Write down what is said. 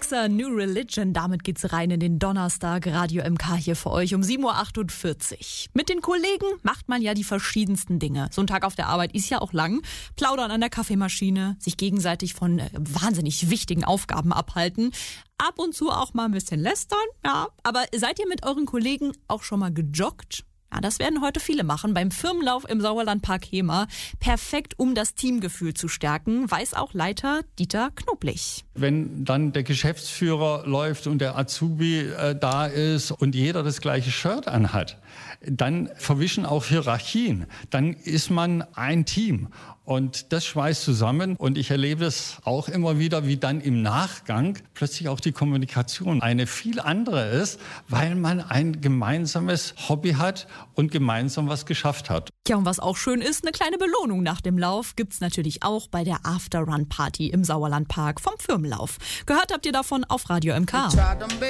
Alexa, New Religion, damit geht's rein in den Donnerstag. Radio MK hier für euch um 7.48 Uhr. Mit den Kollegen macht man ja die verschiedensten Dinge. So ein Tag auf der Arbeit ist ja auch lang. Plaudern an der Kaffeemaschine, sich gegenseitig von wahnsinnig wichtigen Aufgaben abhalten. Ab und zu auch mal ein bisschen lästern, ja. Aber seid ihr mit euren Kollegen auch schon mal gejoggt? Ja, das werden heute viele machen beim Firmenlauf im Sauerlandpark Hemer. Perfekt, um das Teamgefühl zu stärken, weiß auch Leiter Dieter Knoblich. Wenn dann der Geschäftsführer läuft und der Azubi da ist und jeder das gleiche Shirt anhat, dann verwischen auch Hierarchien. Dann ist man ein Team und das schweißt zusammen. Und ich erlebe das auch immer wieder, wie dann im Nachgang plötzlich auch die Kommunikation eine viel andere ist, weil man ein gemeinsames Hobby hat und gemeinsam was geschafft hat. Ja, und was auch schön ist, eine kleine Belohnung nach dem Lauf gibt's natürlich auch bei der After-Run-Party im Sauerlandpark vom Firmenlauf. Gehört habt ihr davon auf Radio MK.